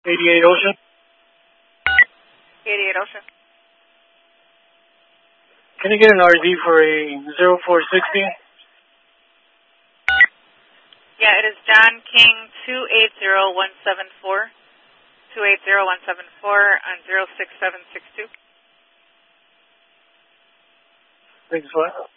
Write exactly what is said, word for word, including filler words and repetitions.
eighty-eight Ocean. eighty-eight Ocean. Can you get an R D for a zero four sixty? Yeah, it is John King two eight zero one seven four. two eight zero one seven four on zero six seven six two. Thanks, what?